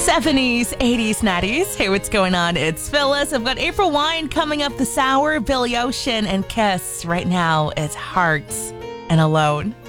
70s, 80s, 90s. Hey, what's going on? It's Phyllis. I've got April Wine coming up this hour, Billy Ocean, and Kiss. Right now, it's Hearts and Alone.